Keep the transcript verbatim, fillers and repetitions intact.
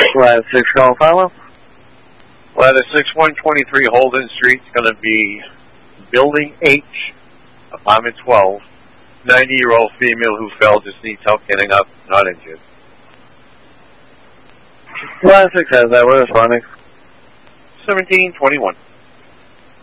Ladder six, call follow. Ladder six, one twenty-three Holden Street. It's going to be Building H, Apartment twelve. ninety-year-old female who fell, just needs help getting up, not injured. Ladder six has that. We're responding. seventeen twenty-one.